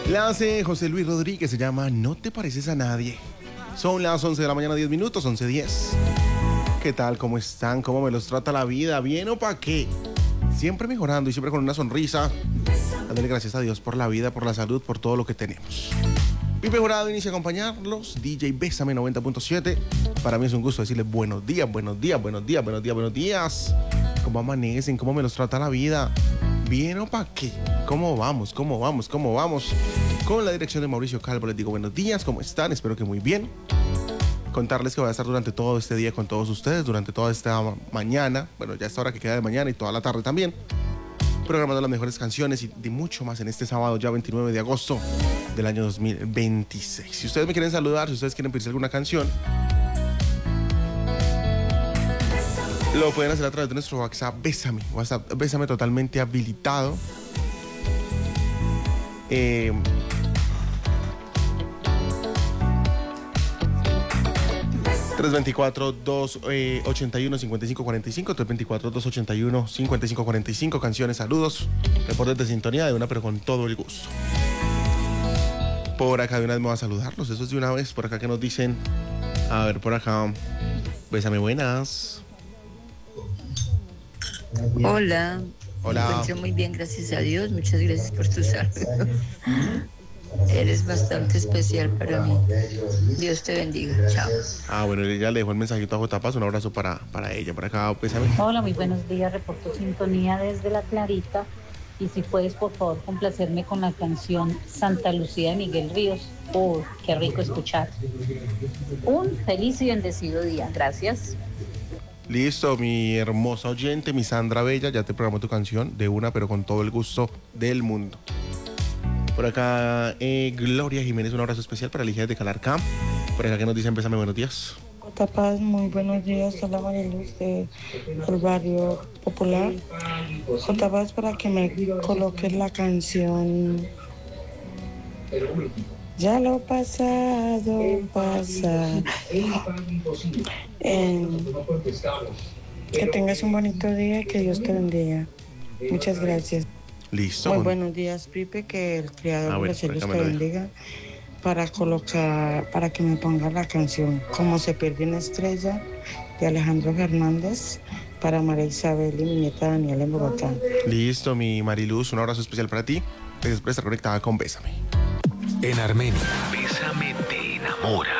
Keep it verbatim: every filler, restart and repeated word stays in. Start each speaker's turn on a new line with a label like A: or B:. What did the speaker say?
A: La hace José Luis Rodríguez, se llama No te pareces a nadie. Son las once de la mañana, diez minutos, once diez. ¿Qué tal? ¿Cómo están? ¿Cómo me los trata la vida? ¿Bien o pa' qué? Siempre mejorando y siempre con una sonrisa. Dándole gracias a Dios por la vida, por la salud, por todo lo que tenemos. Pipe Jurado inicia a acompañarlos. D J Bésame noventa punto siete. Para mí es un gusto decirles buenos días, buenos días, buenos días, buenos días, buenos días. ¿Cómo amanecen? ¿Cómo me los trata la vida? ¿Bien o pa' qué? ¿Cómo vamos? ¿Cómo vamos? ¿Cómo vamos? Con la dirección de Mauricio Calvo les digo buenos días, ¿cómo están? Espero que muy bien. Contarles que voy a estar durante todo este día con todos ustedes, durante toda esta mañana, bueno, ya esta hora que queda de mañana y toda la tarde también, programando las mejores canciones y de mucho más en este sábado ya veintinueve de agosto del año dos mil veintiséis. Si ustedes me quieren saludar, si ustedes quieren pedirse alguna canción, lo pueden hacer a través de nuestro WhatsApp Bésame, WhatsApp Bésame totalmente habilitado. Eh, tres dos cuatro, dos ochenta y uno, cincuenta y cinco cuarenta y cinco, tres dos cuatro, dos ochenta y uno, cincuenta y cinco cuarenta y cinco, canciones, saludos, reportes de sintonía de una, pero con todo el gusto. Por acá de una vez me voy a saludarlos, eso es de una vez, por acá que nos dicen, a ver, por acá, Bésame, buenas.
B: Hola.
A: Hola.
B: Me encuentro muy bien, gracias a Dios, muchas gracias por tu saludo. Eres bastante especial para mí. Dios te bendiga. Chao.
A: Ah, bueno, ella le dejó el mensajito a J Paz. Un abrazo para, para ella. Por acá, Bésame.
C: Hola, muy buenos días. Reporto sintonía desde La Clarita. Y si puedes, por favor, complacerme con la canción Santa Lucía de Miguel Ríos. Oh, qué rico escuchar. Un feliz y bendecido día. Gracias.
A: Listo, mi hermosa oyente, mi Sandra Bella. Ya te programó tu canción de una, pero con todo el gusto del mundo. Por acá, eh, Gloria Jiménez, un abrazo especial para Ligia de Calarcá. Por acá que nos dicen, Bésame, buenos días.
D: J Paz, muy buenos días. Hola, María Luz del barrio Popular. J Paz, para que me coloques la canción Ya lo pasado, pasa. Eh, que tengas un bonito día y que Dios te bendiga. Muchas gracias.
A: Listo.
D: Muy buenos días, Pipe, que el Creador
A: Ah,
D: de
A: bueno,
D: los cielos
A: por
D: te
A: acá me lo
D: bendiga. Para colocar, para que me ponga la canción Como se pierde una estrella de Alejandro Fernández para María Isabel y mi nieta Daniela en Bogotá.
A: Listo, mi Mariluz, un abrazo especial para ti. Gracias por estar conectada con Bésame.
E: En Armenia, Bésame te enamora.